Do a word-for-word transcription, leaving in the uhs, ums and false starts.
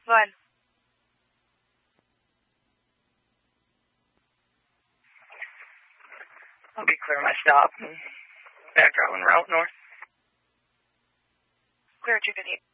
Go ahead. I'll be clear my stop and back out and route north. Clear two fifty.